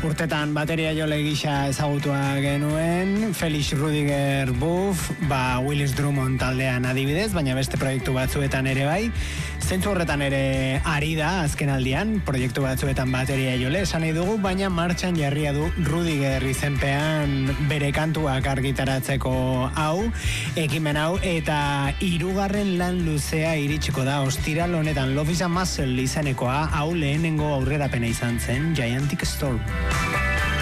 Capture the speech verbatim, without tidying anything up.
Urtetan bateria jole gisa ezagutua genuen, Felix Rudiger Buff, ba Willis Drummond taldean adibidez, baina beste proiektu batzuetan ere bai. Zentzu horretan ere ari da azken aldian, proiektu batzuetan bateria jole esan nahi dugu, baina martxan jarria du Rudiger izenpean bere kantuak argitaratzeko hau, ekimen hau, eta hirugarren lan luzea iritsiko da ostiral honetan. Love is a Muscle izenekoa, hau lehenengo aurrerapena izan zen, Gigantic Storm.